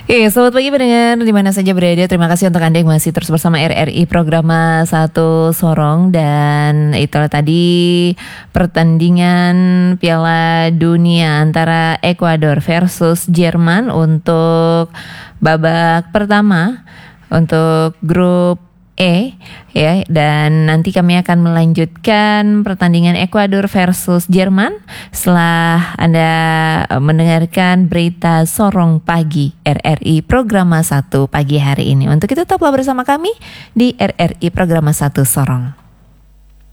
Selamat pagi pendengar di mana saja berada. Terima kasih untuk Anda yang masih terus bersama RRI Programa 1 Sorong. Dan itulah tadi pertandingan Piala Dunia antara Ekuador versus Jerman untuk babak pertama untuk grup E ya, dan nanti kami akan melanjutkan pertandingan Ekuador versus Jerman setelah Anda mendengarkan berita Sorong Pagi RRI Programa 1 pagi hari ini. Untuk itu tetaplah bersama kami di RRI Programa 1 Sorong.